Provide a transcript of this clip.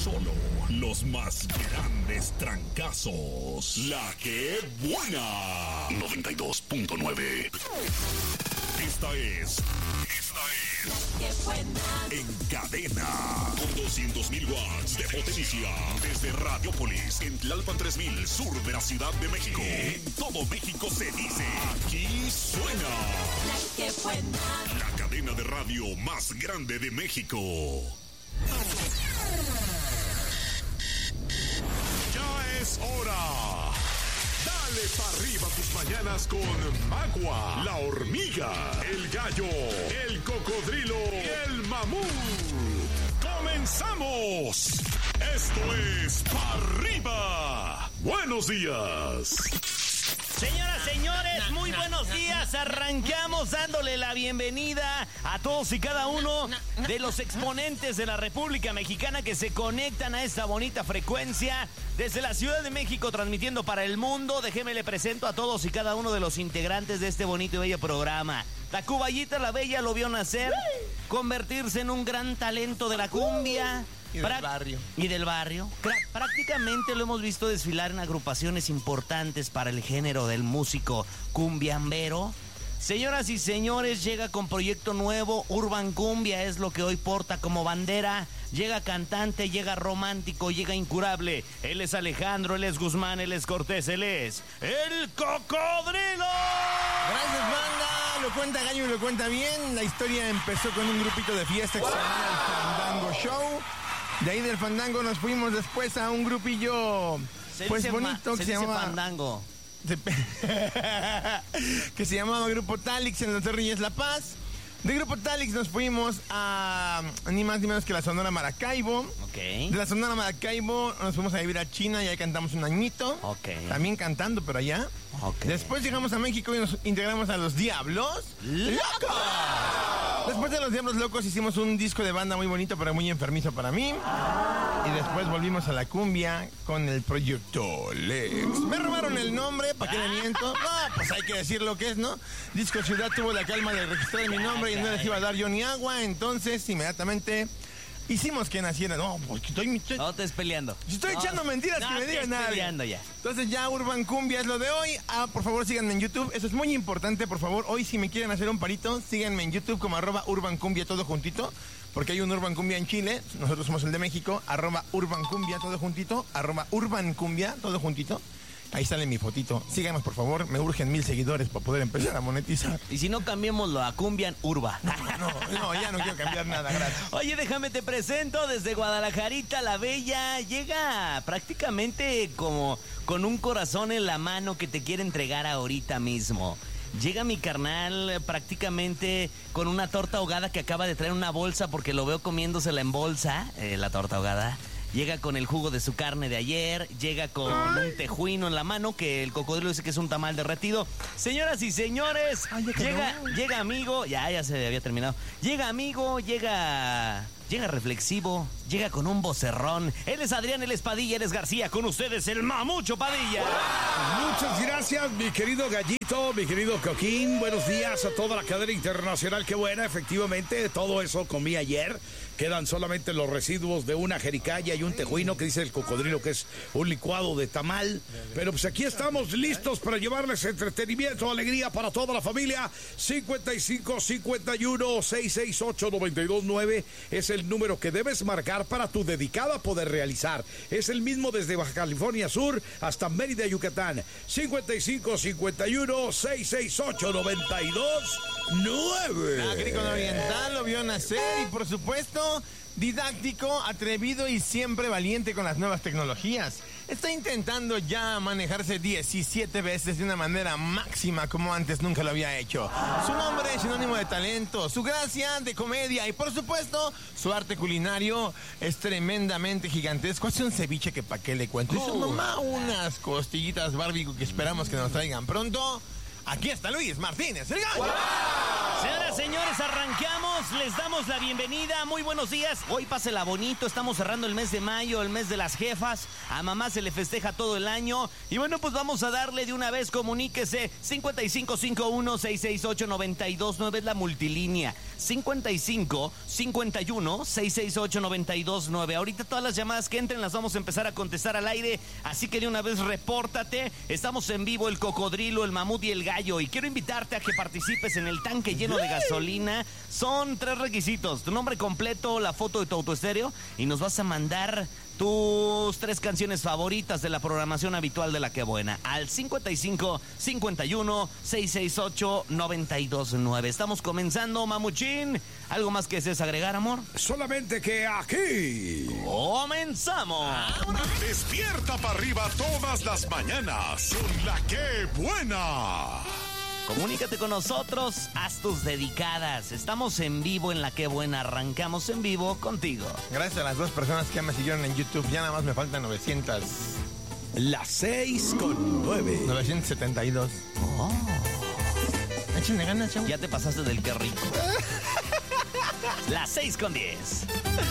Solo los más grandes trancazos. La que buena. 92.9. Esta es ¡Qué buena! En Cadena, con 200.000 watts de potencia, desde Radiopolis, en Tlalpan 3000, sur de la Ciudad de México. En todo México se dice, aquí suena ¡La que buena! la cadena de radio más grande de México. Ya es hora. Dale para arriba tus mañanas con Magua, la hormiga, el gallo, el cocodrilo y el mamut. ¡Comenzamos! Esto es Pa' Arriba. Buenos días. Señoras, señores, muy buenos días. Arrancamos dándole la bienvenida a todos y cada uno de los exponentes de la República Mexicana que se conectan a esta bonita frecuencia desde la Ciudad de México, transmitiendo para el mundo. Déjeme le presento a todos y cada uno de los integrantes de este bonito y bello programa. La Cubayita, la Bella, lo vio nacer, convertirse en un gran talento de la cumbia. Y del barrio. Y del barrio. Prácticamente lo hemos visto desfilar en agrupaciones importantes para el género del músico cumbiambero. Señoras y señores, llega con proyecto nuevo. Urban Cumbia es lo que hoy porta como bandera. Llega cantante, llega romántico, llega incurable. Él es Alejandro, él es Guzmán, él es Cortés, él es el Cocodrilo. Gracias, banda. Lo cuenta Gallo y lo cuenta bien. La historia empezó con un grupito de fiesta que se llama el Fandango Show. De ahí del Fandango nos fuimos después a un grupillo pues bonito que se llama Fandango. Que se llamaba Grupo Talix en Los Reyes La Paz. De Grupo Talix nos fuimos a ni más ni menos que la Sonora Maracaibo. Ok. De la Sonora Maracaibo nos fuimos a vivir a China y ahí cantamos un añito. Ok. También cantando, pero allá. Ok. Después llegamos a México y nos integramos a Los Diablos Locos. Después de Los Diablos Locos hicimos un disco de banda muy bonito, pero muy enfermizo para mí. Y después volvimos a la cumbia con el Proyecto Lex. Me robaron el nombre, ¿para qué le miento? No, pues hay que decir lo que es, ¿no? Disco Ciudad tuvo la calma de registrar mi nombre y no les iba a dar yo ni agua. Entonces, inmediatamente hicimos que naciera. No, porque No estés peleando. Estoy echando mentiras que me digan nada. Peleando ya. Entonces ya Urban Cumbia es lo de hoy. Por favor síganme en YouTube. Eso es muy importante, por favor. Hoy si me quieren hacer un parito, síganme en YouTube como @Urban Cumbia todo juntito. Porque hay un Urban Cumbia en Chile. Nosotros somos el de México. @Urban Cumbia todo juntito. @Urban Cumbia todo juntito. Ahí sale mi fotito. Síganos, por favor. Me urgen 1000 seguidores para poder empezar a monetizar. Y si no, cambiémoslo a Cumbian Urba. No, ya no quiero cambiar nada, gracias. Oye, déjame te presento desde Guadalajarita, la Bella. Llega prácticamente como con un corazón en la mano que te quiere entregar ahorita mismo. Llega mi carnal prácticamente con una torta ahogada que acaba de traer una bolsa porque lo veo comiéndosela en bolsa, la torta ahogada. Llega con el jugo de su carne de ayer, llega con un tejuino en la mano, que el cocodrilo dice que es un tamal derretido. Señoras y señores, llega amigo, ya se había terminado. Llega amigo, llega reflexivo, llega con un vocerrón. Él es Adrián, él es Padilla, él es García. Con ustedes el Mamucho Padilla. Muchas gracias, mi querido Gallito, mi querido Coquín. Buenos días a toda la cadena internacional. Qué buena, efectivamente, todo eso comí ayer. Quedan solamente los residuos de una jericaya y un tejuino que dice el cocodrilo que es un licuado de tamal. Pero pues aquí estamos listos para llevarles entretenimiento, alegría para toda la familia. 55 51 668 929 es el número que debes marcar para tu dedicada poder realizar. Es el mismo desde Baja California Sur hasta Mérida, Yucatán. 55 51 668 929. Agrícola Oriental lo vio nacer y por supuesto didáctico, atrevido y siempre valiente con las nuevas tecnologías. Está intentando ya manejarse 17 veces de una manera máxima como antes nunca lo había hecho. Su nombre es sinónimo de talento, su gracia de comedia y por supuesto su arte culinario es tremendamente gigantesco. Hace un ceviche que pa' qué le cuento. Y su mamá unas costillitas barbecue que esperamos que nos traigan pronto. Aquí está Luis Martínez, el gallo. Señoras, señores, arrancamos amigos, les damos la bienvenida. Muy buenos días. Hoy pásela bonito. Estamos cerrando el mes de mayo, el mes de las jefas. A mamá se le festeja todo el año. Y bueno, pues vamos a darle de una vez. Comuníquese. 5551-668-929 es la multilínea. 5551-668-929. Ahorita todas las llamadas que entren las vamos a empezar a contestar al aire. Así que de una vez repórtate. Estamos en vivo el cocodrilo, el mamut y el gallo. Y quiero invitarte a que participes en el tanque lleno de gasolina. Son 3 requisitos: tu nombre completo, la foto de tu autoestéreo, y nos vas a mandar tus 3 canciones favoritas de la programación habitual de La Que Buena al 55-51-668-929. Estamos comenzando, Mamuchín. ¿Algo más que desees agregar, amor? Solamente que aquí ¡comenzamos! Despierta para arriba todas las mañanas con La Que Buena. Comunícate con nosotros, haz tus dedicadas. Estamos en vivo en La Que Buena. Arrancamos en vivo contigo. Gracias a las 2 personas que me siguieron en YouTube. Ya nada más me faltan 900. las 6:09. 972. Oh. Échenle ganas, chavos. Ya te pasaste del que rico. Las 6:10.